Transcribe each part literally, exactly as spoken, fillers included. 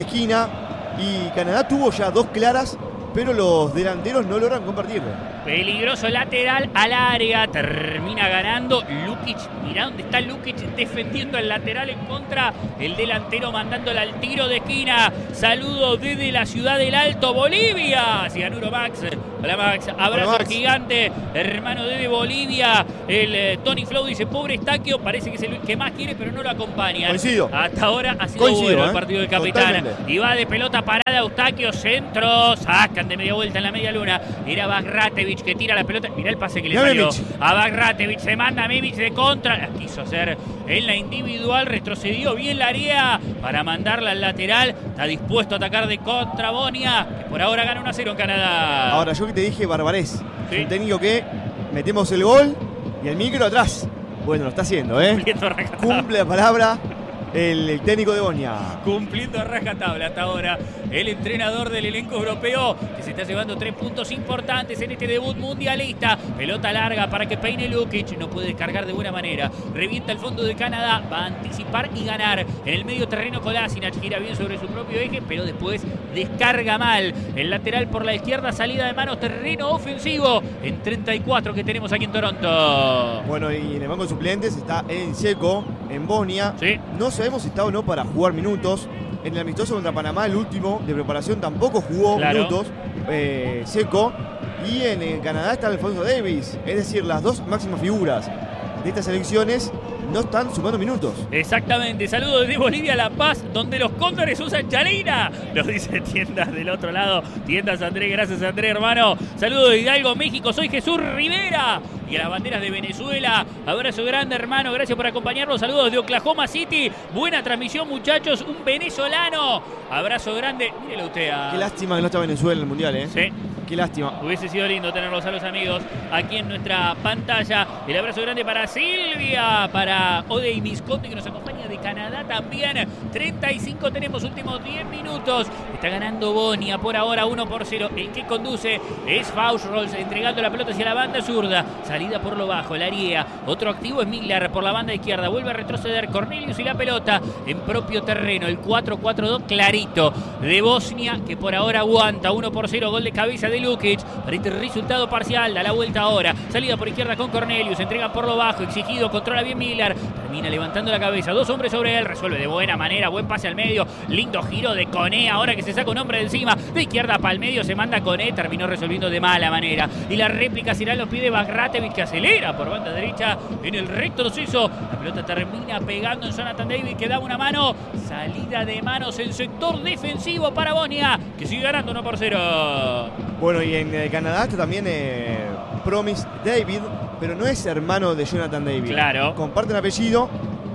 esquina y Canadá tuvo ya dos claras, pero los delanteros no logran convertir. Peligroso lateral al área, termina ganando Lukic. Mirá dónde está Lukic defendiendo el lateral en contra. El delantero mandándola al tiro de esquina. Saludo desde la ciudad del Alto, Bolivia. Cianuro Max. Hola Max, abrazo Hola, Max. Gigante, hermano de Bolivia. El eh, Tony Flow dice, pobre Eustaquio, parece que es el que más quiere, pero no lo acompaña. Coincido. Hasta ahora ha sido Coincido, bueno ¿eh? el partido del capitán. Totalmente. Y va de pelota parada Eustaquio, centro, sacan de media vuelta en la media luna. Era Bagratevich que tira la pelota. Mirá el pase que le Mirá salió Mimic. a Bagratevich. Se manda a Mimic de contra. La quiso hacer en la individual. Retrocedió bien la área para mandarla al lateral. Está dispuesto a atacar de contra Bonia, que por ahora gana uno a cero en Canadá. Ahora, yo que te dije, Barbarés. Sí. Un técnico que metemos el gol y el micro atrás. Bueno, lo está haciendo, ¿eh? Cumpliendo a rajatabla. Cumple la palabra el, el técnico de Bonia. Cumpliendo a rajatabla hasta ahora el entrenador del elenco europeo, que se está llevando tres puntos importantes en este debut mundialista. Pelota larga para que peine Lukic, no puede descargar de buena manera. Revienta el fondo de Canadá, va a anticipar y ganar. En el medio terreno Kolasinac gira bien sobre su propio eje, pero después descarga mal. El lateral por la izquierda, salida de manos, terreno ofensivo en treinta y cuatro que tenemos aquí en Toronto. Bueno, y en el banco de suplentes está Edin Dzeko en Bonia. Sí. No sabemos si está o no para jugar minutos. En el amistoso contra Panamá, el último de preparación, tampoco jugó Claro. minutos. Eh, Dzeko. Y en, en Canadá está Alfonso Davies. Es decir, las dos máximas figuras de estas selecciones no están sumando minutos. Exactamente, saludos desde Bolivia, La Paz, donde los cóndores usan chalina. Nos dice Tiendas del otro lado. Tiendas Andrés, gracias Andrés, hermano. Saludos de Hidalgo, México, soy Jesús Rivera. Y a las banderas de Venezuela, abrazo grande, hermano, gracias por acompañarnos. Saludos de Oklahoma City, buena transmisión, muchachos. Un venezolano, abrazo grande. Mírelo usted a... Qué lástima que no está Venezuela en el Mundial, ¿eh? Sí. Qué lástima. Hubiese sido lindo tenerlos a los amigos aquí en nuestra pantalla. El abrazo grande para Silvia, para Odey Misconte, que nos acompaña de Canadá también. treinta y cinco tenemos, últimos diez minutos. Está ganando Bonia por ahora uno por cero. El que conduce es Faust-Rolls, entregando la pelota hacia la banda zurda. Salida por lo bajo, la Ariea. Otro activo es Miller por la banda izquierda. Vuelve a retroceder Cornelius y la pelota en propio terreno. El cuatro cuatro dos clarito de Bosnia, que por ahora aguanta. uno por cero, gol de cabeza de Lukic. Para este resultado parcial, da la vuelta ahora. Salida por izquierda con Cornelius. Entrega por lo bajo, exigido, controla bien Miller. Termina levantando la cabeza. Dos hombres sobre él. Resuelve de buena manera. Buen pase al medio. Lindo giro de Koné. Ahora que se saca un hombre de encima. De izquierda para el medio se manda Koné. Terminó resolviendo de mala manera. Y la réplica será los pies de Bagratevich, que acelera por banda derecha en el recto suizo. La pelota termina pegando en Jonathan David, que da una mano. Salida de manos en sector defensivo para Bonia, que sigue ganando uno por cero. Bueno, y en eh, Canadá está también eh, Promise David, pero no es hermano de Jonathan David. Claro. Comparten apellido,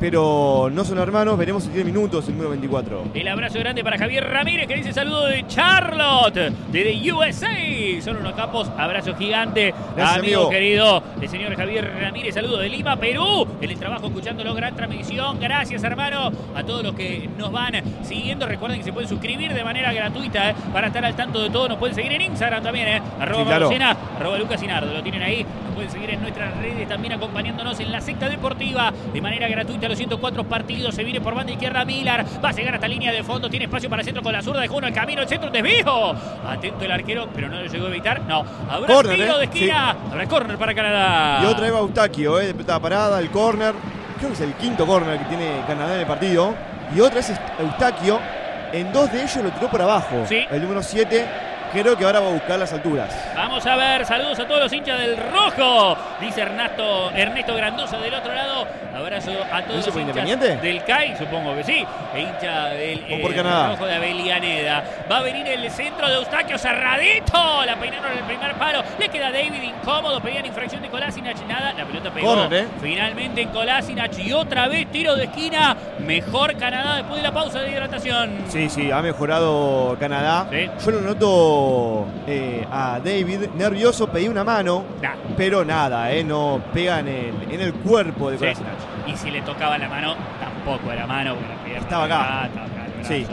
pero no son hermanos. Veremos si tiene minutos el número veinticuatro. El abrazo grande para Javier Ramírez, que dice saludo de Charlotte, desde U S A. Son unos capos. Abrazo gigante, Gracias, amigo, amigo querido, el señor Javier Ramírez. Saludo de Lima, Perú. En el trabajo, escuchándolo, gran transmisión. Gracias, hermano, a todos los que nos van siguiendo. Recuerden que se pueden suscribir de manera gratuita, ¿eh? Para estar al tanto de todo. Nos pueden seguir en Instagram también, ¿eh? Arroba Sí, claro. Marocena, arroba Lucas Sinardo. Lo tienen ahí. Nos pueden seguir en nuestras redes también, acompañándonos en la secta deportiva de manera gratuita. Los ciento cuatro partidos. Se viene por banda izquierda Miller. Va a llegar hasta línea de fondo. Tiene espacio para el centro con la zurda. Dejó uno el camino. El centro, un desvío. Atento el arquero, pero no lo llegó a evitar. No. Habrá Corner, tiro ¿eh? de esquina. Sí. Habrá córner para Canadá. Y otra Eva Eustaquio, eh, de pelota parada, el córner. Creo que es el quinto córner que tiene Canadá en el partido. Y otra es Eustaquio. En dos de ellos lo tiró por abajo. Sí. El número siete. Creo que ahora va a buscar las alturas. Vamos a ver, saludos a todos los hinchas del rojo, dice Ernesto, Ernesto Grandosa del otro lado. Abrazo a todos ¿Ese los fue hinchas Independiente? del C A I, supongo que sí. E hincha del O por eh, Canadá. rojo de Avellaneda. Va a venir el centro de Eustaquio cerradito. La peinaron en el primer palo. Le queda David incómodo. Pedían infracción de Kolasinac. Nada, la pelota pegó. Corner, ¿eh? Finalmente en Kolasinac. Y otra vez tiro de esquina. Mejor Canadá después de la pausa de hidratación. Sí, sí, ha mejorado Canadá. Sí. Yo lo noto eh, a David nervioso, pedí una mano, Nah. pero nada, eh, no pega en el, en el cuerpo de Sí. Kolasinac. Y si le tocaba la mano, tampoco era mano, porque la pierna Estaba acá. estaba acá, el brazo. Sí.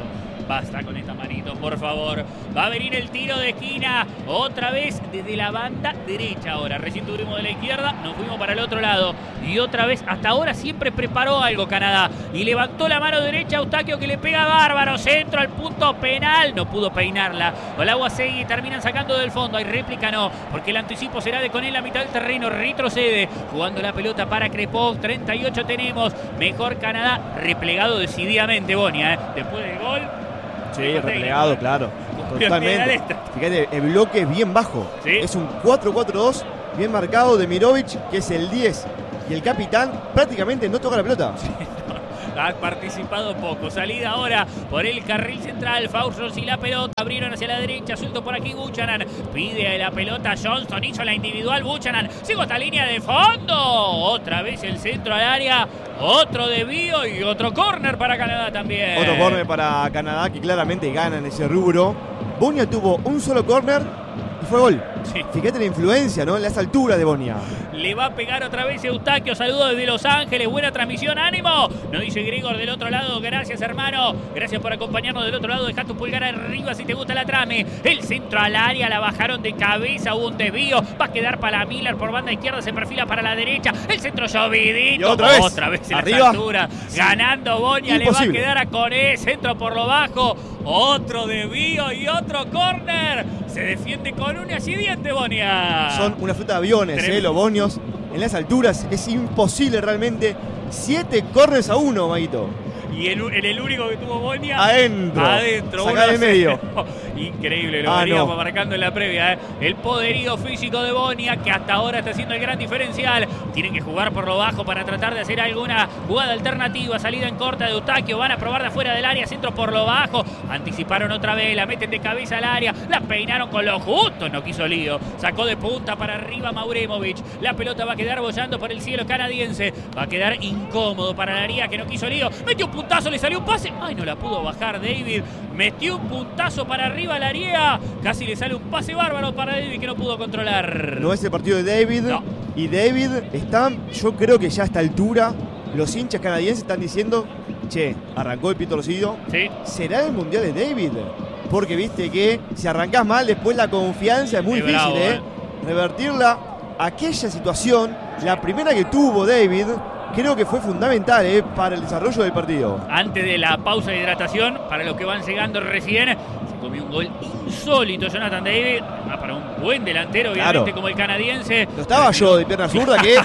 Basta con esta manito, por favor. Va a venir el tiro de esquina. Otra vez desde la banda derecha ahora. Recién tuvimos de la izquierda, nos fuimos para el otro lado. Y otra vez, hasta ahora siempre preparó algo Canadá. Y levantó la mano derecha Eustaquio, que le pega bárbaro. Centro al punto penal. No pudo peinarla. Olajuategui terminan sacando del fondo. Hay réplica, no, porque el anticipo será de Koné en la mitad del terreno. Retrocede. Jugando la pelota para Crepov. treinta y ocho tenemos. Mejor Canadá. Replegado decididamente Bonia, ¿eh? Después del gol. Sí, replegado, ¿eh? Claro. Totalmente. Fíjate, el bloque es bien bajo. ¿Sí? Es un cuatro cuatro dos bien marcado de Mirovic, que es el diez. Y el capitán prácticamente no toca la pelota. Sí, no. Ha participado poco. Salida ahora por el carril central. Faustros y la pelota. Abrieron hacia la derecha. Suelto por aquí Buchanan. Pide la pelota Johnston. Hizo la individual Buchanan. Sigo esta línea de fondo. Otra vez el centro al área. Otro desvío y otro córner para Canadá también. Otro córner para Canadá, que claramente gana en ese rubro. Bonia tuvo un solo córner y fue gol. Sí. Fíjate la influencia, ¿no? En las alturas de Bonia. Le va a pegar otra vez Eustaquio. Saludos desde Los Ángeles. Buena transmisión. ¡Ánimo! Nos dice Gregor del otro lado. Gracias, hermano. Gracias por acompañarnos del otro lado. Deja tu pulgar arriba si te gusta la trame. El centro al área. La bajaron de cabeza. Hubo un desvío. Va a quedar para Miller por banda izquierda. Se perfila para la derecha. El centro llovidito. Otra vez. Otra vez en arriba. Las alturas. Sí. Ganando Bonia. Imposible. Le va a quedar a Koné. Centro por lo bajo. Otro desvío y otro córner. Se defiende con uñas y dientes Bonia. Son una fruta de aviones, eh, los bonios. En las alturas es imposible realmente. Siete corners a uno, Maguito. Y el, en el único que tuvo Bonia. Adentro. Adentro. Sacar de medio. Increíble, lo ah, veníamos no. marcando en la previa. ¿eh? El poderío físico de Bonia, que hasta ahora está haciendo el gran diferencial. Tienen que jugar por lo bajo para tratar de hacer alguna jugada alternativa. Salida en corta de Eustaquio. Van a probar de afuera del área. Centro por lo bajo. Anticiparon otra vez. La meten de cabeza al área. La peinaron con lo justo. No quiso lío. Sacó de punta para arriba Mauremovic. La pelota va a quedar bollando por el cielo canadiense. Va a quedar incómodo para la área, que no quiso lío. Metió un puntazo. Le salió un pase. Ay, no la pudo bajar David. Metió un puntazo para arriba la área. Casi le sale un pase bárbaro para David, que no pudo controlar. No es el partido de David. No. Y David está, yo creo que ya a esta altura, los hinchas canadienses están diciendo, che, arrancó el pito torcido. Sí. ¿Será el mundial de David? Porque viste que si arrancás mal, después la confianza es muy Qué difícil, bravo, ¿eh? ¿eh? Revertirla. Aquella situación, la primera que tuvo David, creo que fue fundamental, ¿eh? Para el desarrollo del partido. Antes de la pausa de hidratación, para los que van llegando recién, se comió un gol insólito Jonathan David. Ah, para un buen delantero, obviamente, claro, como el canadiense. No estaba yo de pierna zurda, que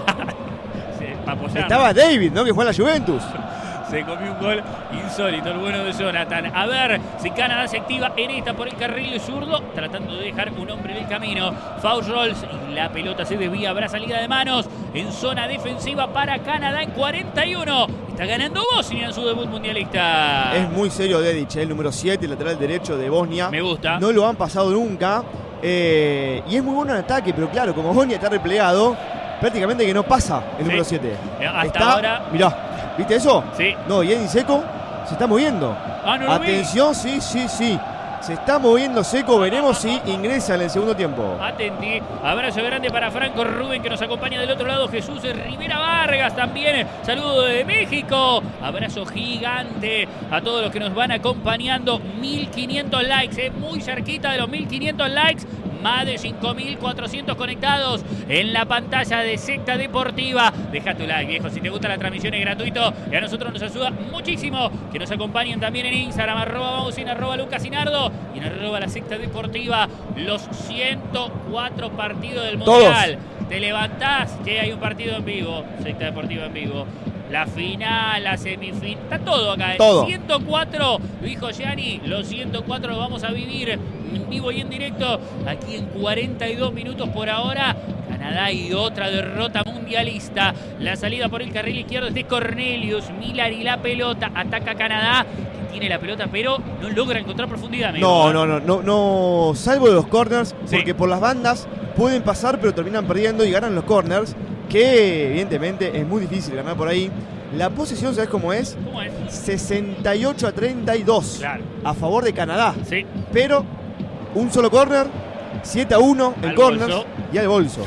sí, estaba David, ¿no? Que fue a la Juventus. Se comió un gol insólito el bueno de Jonathan. A ver si Canadá se activa en esta por el carril zurdo, tratando de dejar un hombre en el camino. Foul rolls y la pelota se desvía. Habrá salida de manos en zona defensiva para Canadá en cuarenta y uno. Está ganando Bosnia en su debut mundialista. Es muy serio Dedic, el número siete, el lateral derecho de Bosnia. Me gusta. No lo han pasado nunca. Eh, y es muy bueno en ataque, pero claro, como Bosnia está replegado, prácticamente que no pasa el número siete. Hasta está, ahora. Mirá. ¿Viste eso? Sí. No, y Edin Seco se está moviendo. Ah, no lo Atención, vi. sí, sí, sí. Se está moviendo Seco. Veremos si ingresa en el segundo tiempo. Atentí. Abrazo grande para Franco Rubén, que nos acompaña del otro lado. Jesús Rivera Vargas también. Saludo de México. Abrazo gigante a todos los que nos van acompañando. mil quinientos likes, eh, muy cerquita de los mil quinientos likes. Más de cinco mil cuatrocientos conectados en la pantalla de Secta Deportiva. Deja tu like, viejo. Si te gusta la transmisión es gratuito y a nosotros nos ayuda muchísimo que nos acompañen también en Instagram, arroba Bausin, arroba Lucas Sinardo y en arroba la Secta Deportiva. Los ciento cuatro partidos del Mundial. Todos. Te levantás, que hay un partido en vivo. Secta Deportiva en vivo. La final, la semifinal, está todo acá. Todo. ciento cuatro, dijo Gianni, los ciento cuatro lo vamos a vivir en vivo y en directo aquí en cuarenta y dos minutos por ahora. Canadá y otra derrota mundialista. La salida por el carril izquierdo es de Cornelius Miller y la pelota. Ataca Canadá, que tiene la pelota, pero no logra encontrar profundidad. Amigo. No, no, no, no, no, salvo de los corners, Sí. porque por las bandas pueden pasar, pero terminan perdiendo y ganan los corners, que evidentemente es muy difícil ganar por ahí. La posesión, ¿sabes cómo es? ¿Cómo es? sesenta y ocho a treinta y dos. Claro. A favor de Canadá. Sí. Pero un solo corner, siete a uno en Al corners bolso. y al bolso.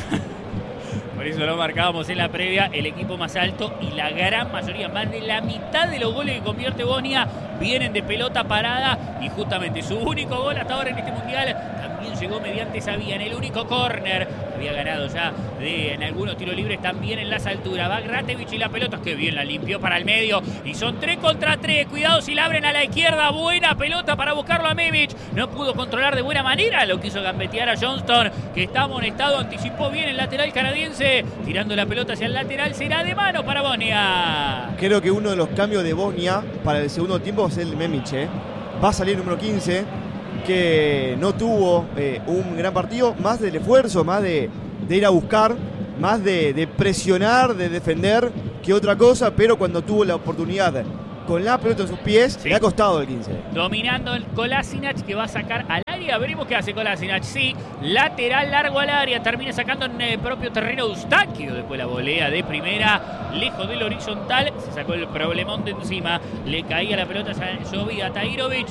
Por eso lo marcábamos en la previa, el equipo más alto y la gran mayoría, más de la mitad de los goles que convierte Bosnia vienen de pelota parada y justamente su único gol hasta ahora en este mundial también llegó mediante esa vía, en el único córner. Había ganado ya de, en algunos tiros libres también en las alturas. Va Gratevich y la pelota, que bien la limpió para el medio. Y son tres contra tres. Cuidado si la abren a la izquierda. Buena pelota para buscarlo a Memic. No pudo controlar de buena manera. Lo quiso gambetear a Johnston, que está amonestado. Anticipó bien el lateral canadiense. Tirando la pelota hacia el lateral. Será de mano para Bosnia. Creo que uno de los cambios de Bosnia para el segundo tiempo va a ser el Memic, ¿eh? Va a salir el número quince, que no tuvo eh, un gran partido, más del esfuerzo, más de, de ir a buscar, más de, de presionar, de defender que otra cosa, pero cuando tuvo la oportunidad con la pelota en sus pies, sí, le ha costado el quince. Dominando el Kolasinac, que va a sacar al área. Veremos qué hace Kolasinac. Sí, lateral largo al área. Termina sacando en el propio terreno Eustaquio. Después la volea de primera, lejos del horizontal. Se sacó el problemón de encima. Le caía la pelota, llovía a Tahirovic.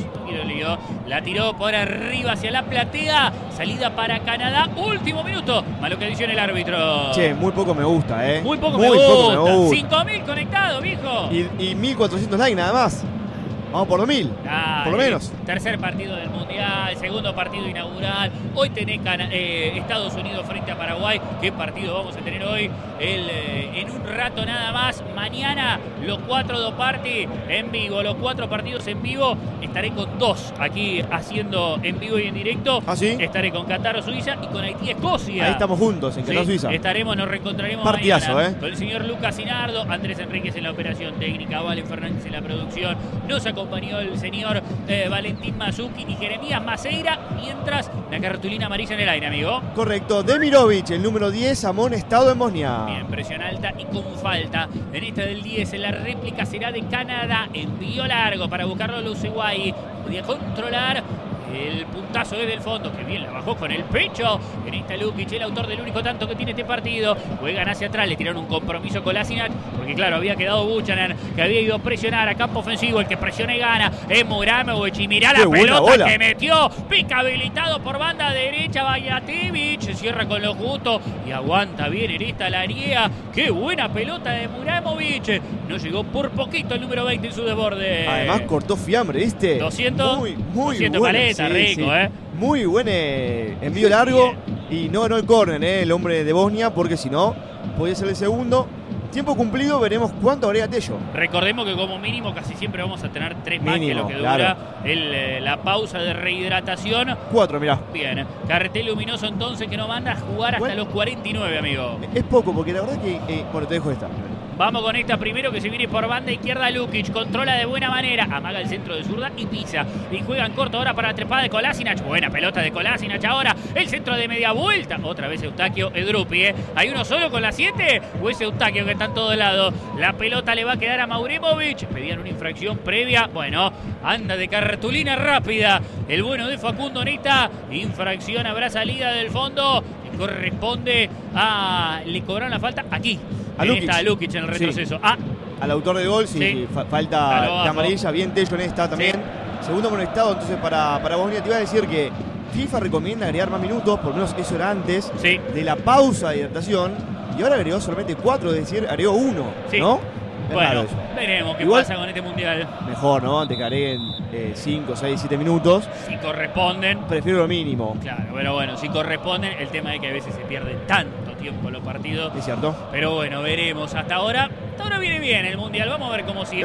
La tiró por arriba hacia la platea. Salida para Canadá. Último minuto. Malo que dice el árbitro. Che, muy poco me gusta, ¿eh? Muy poco, muy me, poco gusta. me gusta. cinco mil conectados, viejo. Y, y mil cuatrocientos likes nada más. Vamos por dos mil, ah, por lo menos. Tercer partido del Mundial, segundo partido inaugural. Hoy tenés eh, Estados Unidos frente a Paraguay. ¿Qué partido vamos a tener hoy? El, eh, en un rato nada más. Mañana los cuatro do party en vivo. Los cuatro partidos en vivo. Estaré con dos aquí haciendo en vivo y en directo. ¿Ah, sí? Estaré con Qatar, Suiza y con Haití, Escocia. Ahí estamos juntos en Qatar, sí, Suiza. Estaremos, nos reencontraremos Partidazo, mañana ¿eh? con el señor Lucas Sinardo, Andrés Enríquez en la operación técnica, Valen Fernández en la producción. Nos acompañó el señor eh, Valentín Mazuki y Jeremías Maceira, mientras la cartulina amarilla en el aire, amigo. Correcto, Demirovic, el número diez, amonestado en Bosnia. Bien, presión alta y con falta. En esta del diez, la réplica será de Canadá. Envío largo para buscarlo a Luceguay. Podía controlar el puntazo desde el fondo, que bien la bajó con el pecho. En esta Lukic, el autor del único tanto que tiene este partido. Juegan hacia atrás, le tiraron un compromiso con Kolasinac, porque claro, había quedado Buchanan, que había ido a presionar a campo ofensivo. El que presiona y gana es Muramovic. Y mirá la pelota que metió. Pica habilitado por banda derecha. Bajatovic se cierra con lo justo y aguanta bien en esta Lariea. Qué buena pelota de Muramovic. No llegó por poquito el número veinte en su desborde. Además cortó fiambre, ¿viste? doscientos. Muy, muy doscientos buena. Paleta, Sí, rico, sí. ¿eh? Muy buen eh, envío largo. Y no ganó el córner, eh, el hombre de Bosnia, porque si no, podía ser el segundo. Tiempo cumplido, veremos cuánto agrega Tello. Recordemos que como mínimo casi siempre vamos a tener tres más que lo que dura claro. el, eh, la pausa de rehidratación. Cuatro, mirá. Bien, cartel luminoso entonces que nos manda a jugar hasta bueno, los cuarenta y nueve, amigo. Es poco, porque la verdad que... Eh, bueno, te dejo esta. Vamos con esta primero, que se viene por banda izquierda Lukic. Controla de buena manera. Amaga el centro de zurda y pisa. Y juega en corto ahora para la trepada de Kolasinac. Buena pelota de Kolasinac ahora. El centro de media vuelta. Otra vez Eustaquio Edrupi, ¿eh? ¿Hay uno solo con la siete? ¿O es Eustaquio que está en todos lados? La pelota le va a quedar a Mauremovic. Pedían una infracción previa. Bueno, anda de cartulina rápida. El bueno de Facundo Nesta. Infracción, habrá salida del fondo. Y corresponde a... Le cobraron la falta aquí. A Lukic. Está Lukic en el retroceso. Sí. Ah. Al autor del gol, sí, sí. Fa falta de amarilla. Bien Tello en esta también. Sí. Segundo amonestado entonces para, para Bosnia. Te iba a decir que FIFA recomienda agregar más minutos, por lo menos eso era antes, sí, de la pausa de hidratación. Y ahora agregó solamente cuatro, es decir, agregó uno, sí, ¿no? Es bueno, veremos qué Igual, pasa con este mundial. Mejor, ¿no? Antes que agreguen cinco, seis, siete minutos. Si corresponden. Prefiero lo mínimo. Claro, pero bueno, si corresponden. El tema es que a veces se pierde tanto tiempo los partidos. Es cierto. Pero bueno, veremos. Hasta ahora, hasta ahora viene bien el mundial. Vamos a ver cómo sigue.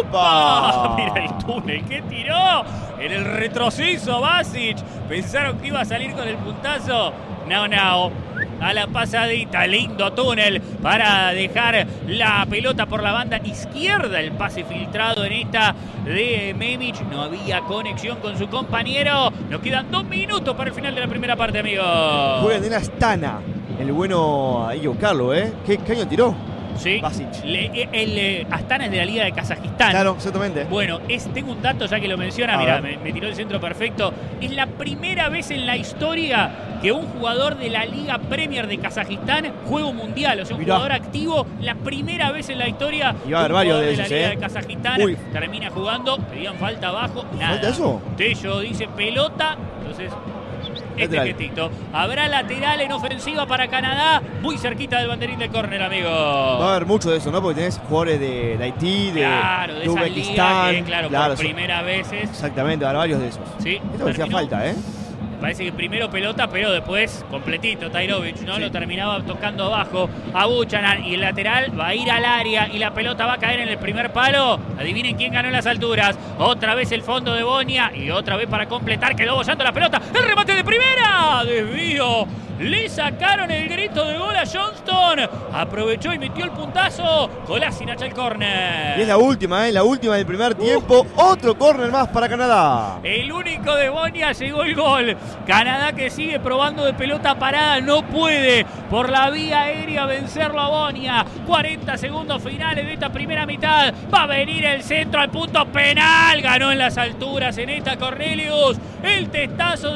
¡Epa! Mira el túnel que tiró. En el retroceso, Basic. Pensaron que iba a salir con el puntazo. No, no. A la pasadita, lindo túnel para dejar la pelota por la banda izquierda. El pase filtrado en esta de Memic. No había conexión con su compañero. Nos quedan dos minutos para el final de la primera parte, amigos. Juega de la Astana. El bueno ahí buscarlo, ¿eh? ¿Qué caño tiró? Sí, Le, el eh, Astana es de la Liga de Kazajistán. Claro, exactamente. Bueno, es, tengo un dato ya que lo menciona. Mirá, me, me tiró el centro perfecto. Es la primera vez en la historia que un jugador de la Liga Premier de Kazajistán juega un mundial. O sea, un Mirá. jugador activo. La primera vez en la historia. Y va a haber varios de, de esos, la Liga ¿eh? de Kazajistán. Uy. Termina jugando. Pedían falta abajo. Nada. ¿Falta eso? Tello dice pelota. Entonces... este gestito. Habrá lateral en ofensiva para Canadá, muy cerquita del banderín del córner, amigo. Va a haber mucho de eso, ¿no? Porque tenés jugadores de, de Haití, de, claro, de, de Uzbekistán. Que, claro, claro, por primera vez. Exactamente, habrá varios de esos. Sí. Esto me hacía falta, ¿eh? Parece que primero pelota, pero después completito Tajrović, ¿no? Sí. Lo terminaba tocando abajo a Buchanan y el lateral va a ir al área y la pelota va a caer en el primer palo. Adivinen quién ganó en las alturas. Otra vez el fondo de Bonia y otra vez para completar quedó bollando la pelota. ¡El remate de primera! ¡Desvío! Le sacaron el grito de gol a Johnston. Aprovechó y metió el puntazo. Kolasinac al córner. Y es la última, ¿eh? La última del primer tiempo. Uh. Otro córner más para Canadá. El único de Bonia, llegó el gol. Canadá que sigue probando de pelota parada. No puede por la vía aérea vencerlo a Bonia. cuarenta segundos finales de esta primera mitad. Va a venir el centro al punto penal. Ganó en las alturas en esta Cornelius. El testazo de